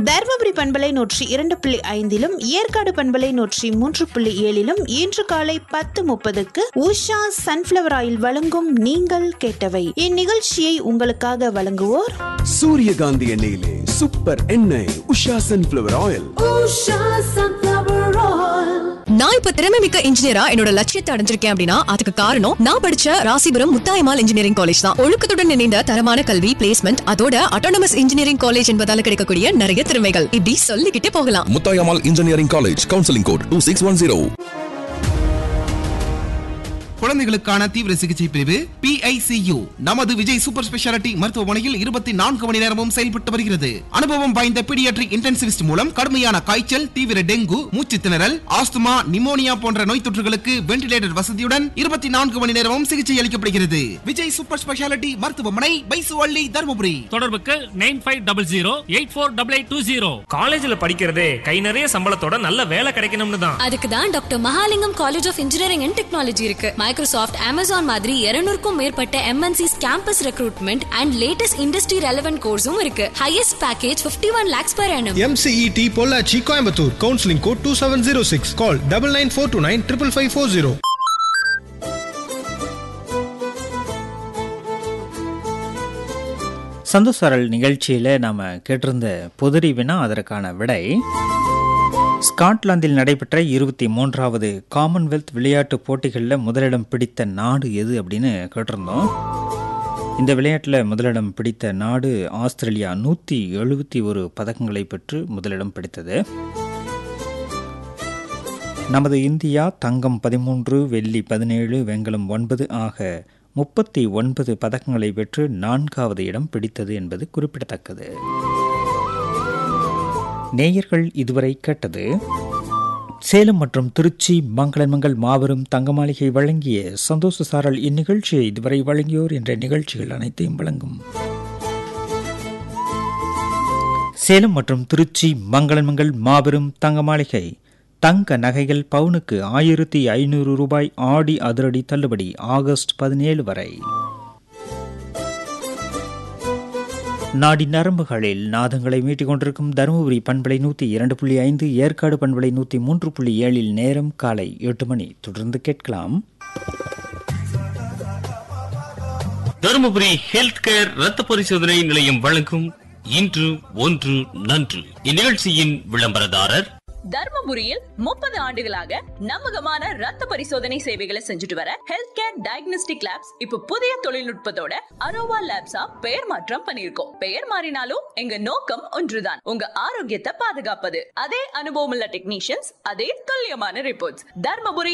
தர்மபுரி பண்பலை 102.5 ஏற்காடு பண்பலை 103.7 இன்று காலை 10:30 உஷா சன்ஃபிளவர் ஆயில் வழங்கும் நீங்கள் கேட்டவை. இந்நிகழ்ச்சியை உங்களுக்காக வழங்குவோர் சூரியகாந்தி எண்ணெயிலே சூப்பர் எண்ணெய் உஷா சன்ஃபிளவர் ஆயில். நான் இப்ப திறமைமிக்க இன்ஜினியரா என்னோட லட்சியத்தை அடைஞ்சிருக்கேன் அப்படின்னா அதுக்கு காரணம் நான் படிச்ச ராசிபுரம் முத்தாயம்மாள் இன்ஜினியரிங் காலேஜ் தான். ஒழுக்கத்துடன் இணைந்த தரமான கல்வி, பிளேஸ்மெண்ட், அதோட அட்டானமஸ் இன்ஜினியரிங் காலேஜ் என்பதால கிடைக்கக்கூடிய நிறைய திறமைகள் இப்படி சொல்லிக்கிட்டே போகலாம். Muthayammal engineering college, counselling code 2610. குழந்தைகளுக்கான தீவிர சிகிச்சை பிரிவு PICU நமது விஜய் சூப்பர் ஸ்பெஷாலிட்டி மருத்துவமனையில் 24 மணி நேரமும் செயல்பட்டு வருகிறது. அனுபவம் வாய்ந்த பீடியாட்ரிக் இன்டென்சிவிஸ்ட் மூலம் கடுமையான காய்ச்சல், தீவிர டெங்கு, மூச்சு திணறல், ஆஸ்துமா, நிமோனியா போன்ற நோய் தொற்றுகளுக்கு வென்டிலேட்டர் வசதியுடன் 24 மணி நேரமும் சிகிச்சை அளிக்கப்படுகிறது. விஜய் சூப்பர் ஸ்பெஷாலிட்டி மருத்துவமனை, பைசுவள்ளி, தர்மபுரி. தொடர்புக்கு 9500848820. காலேஜ்ல படிக்கிறதே கை நிறைய சம்பளத்தோட நல்ல வேலை கிடைக்கணும்னு தான். அதுக்கு தான் doctor Mahalingam college of engineering and technology இருக்கு. மைக்ரோசாஃப்ட், அமேசான் மாதிரி 200க்கும் மேற்பட்ட MNCs campus recruitment and latest industry relevant கோர்ஸும் இருக்கு. Highest package 51 lakhs per annum. MCET Pollachi, Coimbatore. Counselling code 2706. கால் 9942955540. சந்தோஷரல் நிகழ்ச்சியில் நாம் கேட்டிருந்த பொதுறிவினா அதற்கான விடை ஸ்காட்லாந்தில் நடைபெற்ற 23வது காமன்வெல்த் விளையாட்டுப் போட்டிகளில் முதலிடம் பிடித்த நாடு எது அப்படின்னு கேட்டிருந்தோம். இந்த விளையாட்டில் முதலிடம் பிடித்த நாடு ஆஸ்திரேலியா. 171 பதக்கங்களை பெற்று முதலிடம் பிடித்தது. நமது இந்தியா தங்கம் 13, வெள்ளி 17, வெண்கலம் 9 ஆக 39 பதக்கங்களை பெற்று 4வது இடம் பிடித்தது என்பது குறிப்பிடத்தக்கது. நேயர்கள் இதுவரை கேட்டது சேலம் மற்றும் திருச்சி மங்களன்மங்கள் மாபெரும் தங்க மாளிகை வழங்கிய சந்தோஷ சாரல். இந்நிகழ்ச்சியை இதுவரை வழங்கியோர் என்ற நிகழ்ச்சிகள் அனைத்தையும் வழங்கும் சேலம் மற்றும் திருச்சி மங்களன்மங்கள் மாபெரும் தங்க மாளிகை. தங்க நகைகள் பவுனுக்கு 1500 ரூபாய் ஆடி அதிரடி தள்ளுபடி ஆகஸ்ட் 17 வரை. நாடி நரம்புகளில் நாதங்களை மீட்டிக் கொண்டிருக்கும் தருமபுரி பண்பலை 102.5, ஏற்காடு பண்பலை 103.7 நேரம் காலை 8 மணி. தொடர்ந்து கேட்கலாம். தருமபுரி ஹெல்த் கேர் ரத்த பரிசோதனை நிலையம் வழங்கும் இன்று ஒன்று நன்று. இந்நிகழ்ச்சியின் விளம்பரதாரர் தர்மபுரியில் 30 ஆண்டுகளாக நம்பகமான ரத்த பரிசோதனை சேவைகளை செஞ்சுட்டு வர ஹெல்த் கேர் டயக்னோஸ்டிக் லேப்ஸ் இப்ப புதிய தொழில்நுட்பத்தோட அரோவா லேப்ஸா பெயர் மாற்றம் பண்ணிருக்கோம். பெயர் மாறினாலும் எங்க நோக்கம் ஒன்றுதான், உங்க ஆரோக்கியத்தை பாதுகாப்பது. அதே அனுபவமுள்ள டெக்னீஷியன்ஸ், அதே துல்லியமான ரிப்போர்ட்ஸ். தர்மபுரி